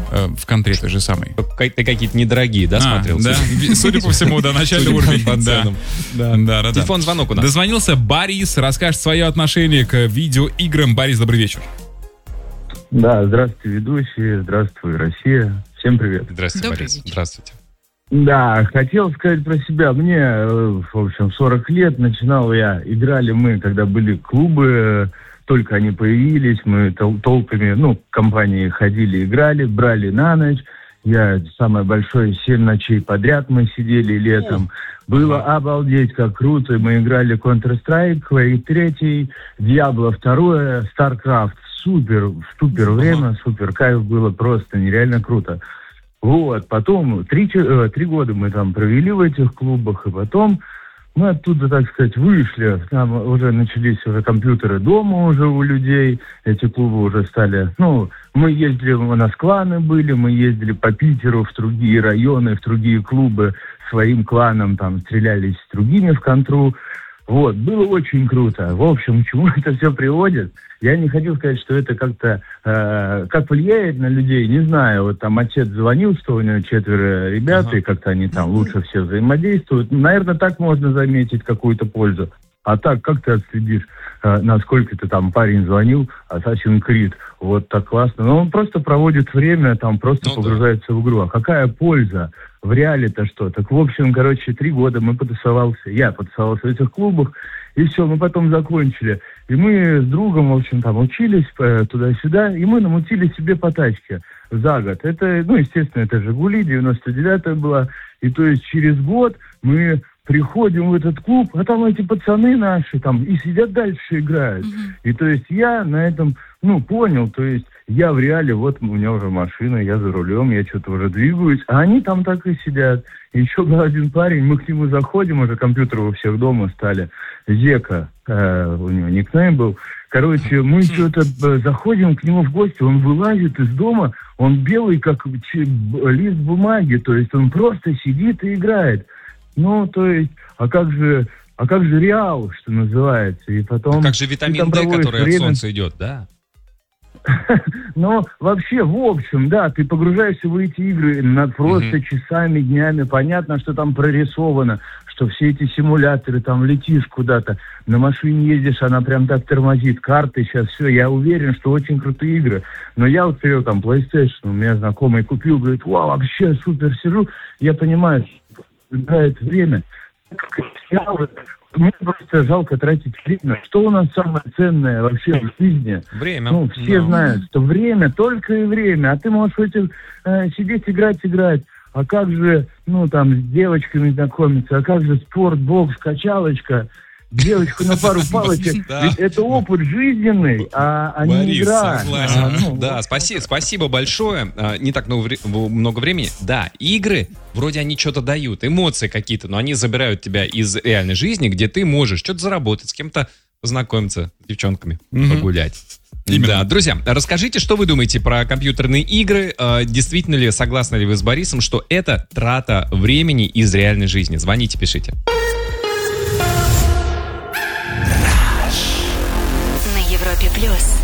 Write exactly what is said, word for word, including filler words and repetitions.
э, в контре той же самой. Ты какие-то недорогие, да, а, смотрел? Да, судя по всему, да, начальный уровень. По ценам. Да, да, да. Телефон, звонок у нас. Дозвонился Борис, расскажет свое отношение к видеоиграм. Борис, добрый вечер. Да, здравствуйте, ведущие, здравствуй, Россия. Всем привет. Здравствуйте, Добрый Борис. вечер. Здравствуйте. Да, хотел сказать про себя. Мне, э, в общем, сорок лет, начинал я, играли мы, когда были клубы, только они появились, мы тол- толпами, ну, компании ходили, играли, брали на ночь. Я самое большое, семь ночей подряд мы сидели летом. Было обалдеть, как круто. Мы играли Counter-Strike, Quake три, Diablo два, StarCraft. Супер, супер время, супер кайф, было просто нереально круто. Вот, потом три, э, три года мы там провели в этих клубах, и потом мы оттуда, так сказать, вышли. Там уже начались уже компьютеры дома уже у людей, эти клубы уже стали... Ну, мы ездили, у нас кланы были, мы ездили по Питеру в другие районы, в другие клубы своим кланом, там, стрелялись с другими в контру. Вот, было очень круто. В общем, к чему это все приводит? Я не хочу сказать, что это как-то... Э, как влияет на людей, не знаю. Вот там отец звонил, что у него четверо ребят, ага. и как-то они там лучше все взаимодействуют. Наверное, так можно заметить какую-то пользу. А так, как ты отследишь, э, насколько ты там парень звонил, Assassin's Creed, вот так классно. Но он просто проводит время, там просто ну, погружается да. в игру. А какая польза? В реале-то что? Так, в общем, короче, три года мы потусовался, я потусовался в этих клубах, и все, мы потом закончили. И мы с другом, в общем, там учились туда-сюда, и мы намутили себе по тачке за год. Это, ну, естественно, это «Жигули», девяносто девятая была. И то есть через год мы приходим в этот клуб, а там эти пацаны наши там и сидят дальше играют. Mm-hmm. И то есть я на этом, ну, понял, то есть я в реале, вот у меня уже машина, я за рулем, я что-то уже двигаюсь, а они там так и сидят. И еще был один парень, мы к нему заходим, уже компьютеры у всех дома стали, Зека, э, у него никнейм был. Короче, мы что-то заходим к нему в гости, он вылазит из дома, он белый, как лист бумаги, то есть он просто сидит и играет. Ну, то есть, а как же, а как же реал, что называется, и потом... А как же витамин D, который время... от солнца идет, да? Но вообще, в общем, да, ты погружаешься в эти игры на просто mm-hmm. часами, днями. Понятно, что там прорисовано, что все эти симуляторы, там летишь куда-то, на машине ездишь, она прям так тормозит, карты сейчас, все. Я уверен, что очень крутые игры. Но я вот смотрел там PlayStation, у меня знакомый купил, говорит, вау, вообще супер, сижу. Я понимаю, играет время. Мне просто жалко тратить время. Что у нас самое ценное вообще в жизни? Время. Ну, все no. знают, что время, только и время. А ты можешь в этих, э, сидеть, играть, играть. А как же, ну, там, с девочками знакомиться? А как же спорт, бокс, качалочка? Девочку на пару палочек. Ведь это опыт жизненный, а не игра. Согласен. Да, спасибо, спасибо большое. Не так много времени. Да, игры, вроде они что-то дают, эмоции какие-то, но они забирают тебя из реальной жизни, где ты можешь что-то заработать, с кем-то познакомиться, с девчонками, погулять. Именно. Да, друзья, расскажите, что вы думаете про компьютерные игры. Действительно ли, согласны ли вы с Борисом, что это трата времени из реальной жизни? Звоните, пишите. Европе плюс.